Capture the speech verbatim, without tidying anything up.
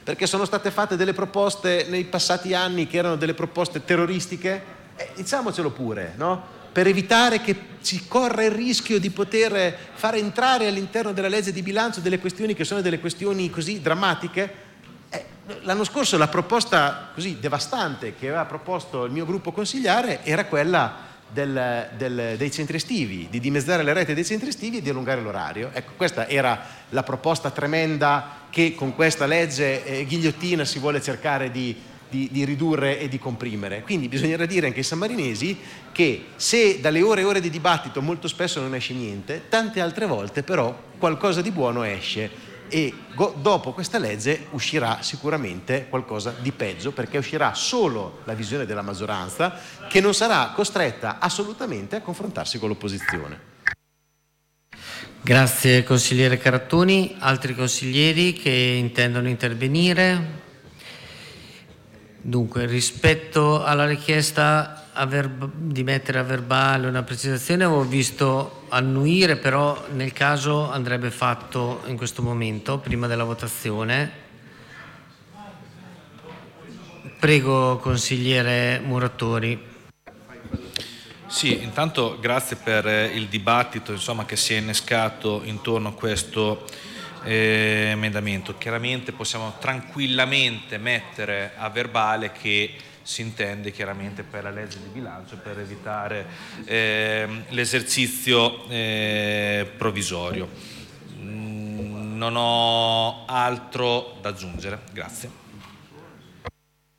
perché sono state fatte delle proposte nei passati anni che erano delle proposte terroristiche, eh, diciamocelo pure, no? Per evitare che si corra il rischio di poter fare entrare all'interno della legge di bilancio delle questioni che sono delle questioni così drammatiche. Eh, l'anno scorso la proposta così devastante che aveva proposto il mio gruppo consigliare era quella del, del, dei centri estivi, di dimezzare le rete dei centri estivi e di allungare l'orario. Ecco, questa era la proposta tremenda che con questa legge eh, ghigliottina si vuole cercare di Di, di ridurre e di comprimere. Quindi bisognerà dire anche ai sammarinesi che se dalle ore e ore di dibattito molto spesso non esce niente, tante altre volte però qualcosa di buono esce e go- dopo questa legge uscirà sicuramente qualcosa di peggio, perché uscirà solo la visione della maggioranza che non sarà costretta assolutamente a confrontarsi con l'opposizione. Grazie consigliere Carattoni. Altri consiglieri che intendono intervenire? Dunque, rispetto alla richiesta a verba, di mettere a verbale una precisazione, avevo visto annuire, però nel caso andrebbe fatto in questo momento, prima della votazione. Prego, consigliere Muratori. Sì, intanto grazie per il dibattito, insomma, che si è innescato intorno a questo Eh, emendamento. Chiaramente possiamo tranquillamente mettere a verbale che si intende chiaramente per la legge di bilancio per evitare eh, l'esercizio eh, provvisorio. Mm, non ho altro da aggiungere. Grazie.